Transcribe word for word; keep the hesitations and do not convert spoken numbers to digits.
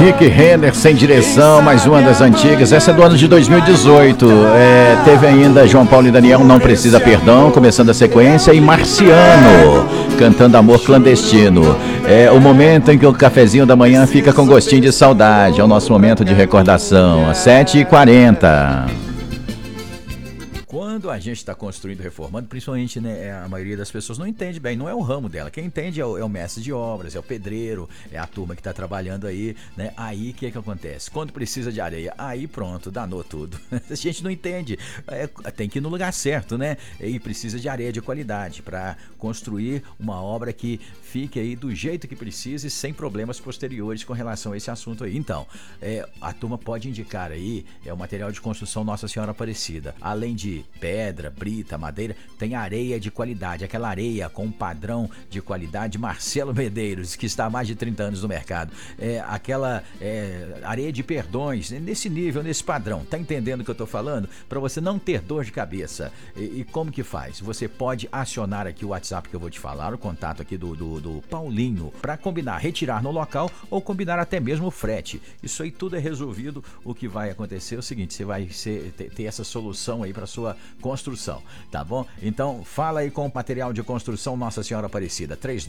Rick Renner, Sem Direção, mais uma das antigas. Essa é do ano de dois mil e dezoito. É, teve ainda João Paulo e Daniel, Não Precisa Perdão, começando a sequência, e Marciano, cantando Amor Clandestino. É o momento em que o cafezinho da manhã fica com gostinho de saudade. É o nosso momento de recordação, às sete e quarenta. Quando a gente está construindo, reformando, principalmente, né, a maioria das pessoas não entende bem, não é o ramo dela. Quem entende é o, é o mestre de obras, é o pedreiro, é a turma que está trabalhando aí, né? Aí o que é que acontece? Quando precisa de areia, aí pronto, danou tudo. A gente não entende, é, tem que ir no lugar certo, né? E precisa de areia de qualidade para construir uma obra que fique aí do jeito que precisa e sem problemas posteriores com relação a esse assunto aí. Então, é, a turma pode indicar aí, é o material de construção Nossa Senhora Aparecida. Além de pedra, brita, madeira, tem areia de qualidade, aquela areia com padrão de qualidade Marcelo Medeiros, que está há mais de trinta anos no mercado. É, aquela é, areia de Perdões, nesse nível, nesse padrão. Tá entendendo o que eu tô falando? Para você não ter dor de cabeça. E, e como que faz? Você pode acionar aqui o WhatsApp que eu vou te falar, o contato aqui do, do, do Paulinho, para combinar, retirar no local ou combinar até mesmo o frete. Isso aí tudo é resolvido. O que vai acontecer é o seguinte, você vai ser, ter, ter essa solução aí para sua construção, tá bom? Então fala aí com o material de construção Nossa Senhora Aparecida, três